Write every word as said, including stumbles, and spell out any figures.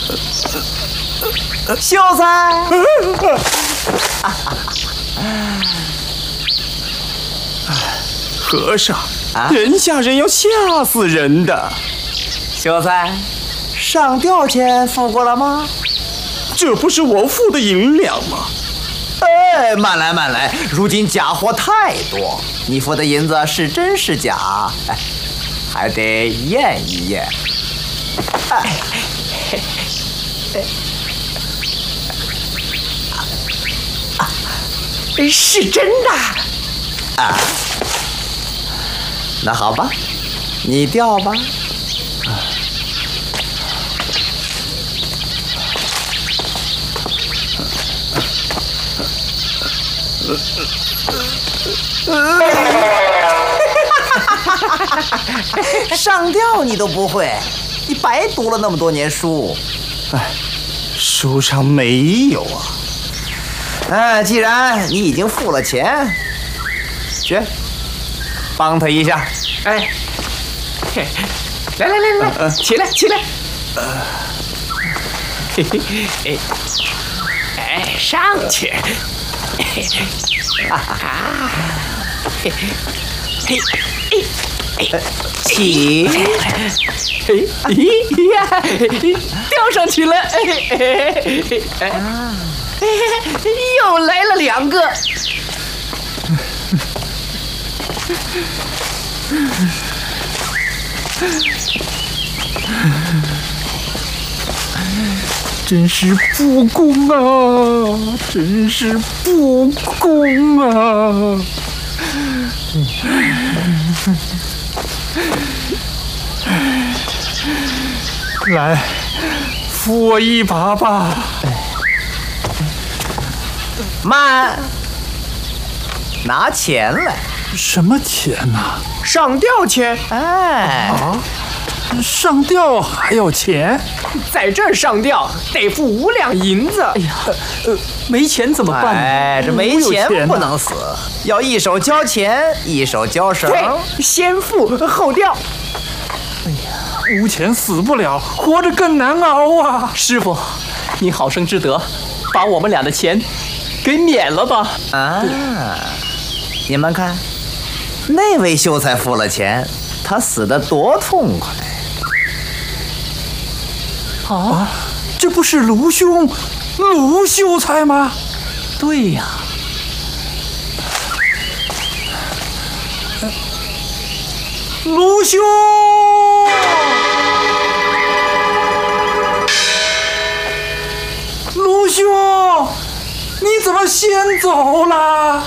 秀才， 和尚， 啊人吓人要吓死人的。 秀才，上吊钱付过了吗？ 这不是我付的银两吗？ 哎，慢来慢来，如今假货太多，你付的银子是真是假？哎，还得验一验。哎， 是真的。 啊，那好吧，你钓吧。上吊你都不会，你白读了那么多年书。 哎，书上没有啊。 哎，既然你已经付了钱，去帮他一下。 哎，嘿来来来来，起来起来。嘿嘿，哎，哎，上去。啊，嘿嘿嘿， 起， 嘿咦呀，吊上去了。哎哎哎哎，又来了两个。 真是不公啊！真是不公啊！来，扶我一把吧。 慢，拿钱来。 什么钱呐？ 上吊钱， 哎， 啊，上吊还要钱？ 在这儿上吊得付五两银子。哎呀， 呃，没钱怎么办呢？ 哎，这没钱不能死，要一手交钱，一手交绳。 对，先付后吊。 无钱死不了，活着更难熬啊！ 师傅，你好生之德，把我们俩的钱给免了吧。 啊，你们看，那位秀才付了钱，他死得多痛快。 啊，这不是卢兄，卢秀才吗？ 对呀， 卢兄，卢兄，你怎么先走了？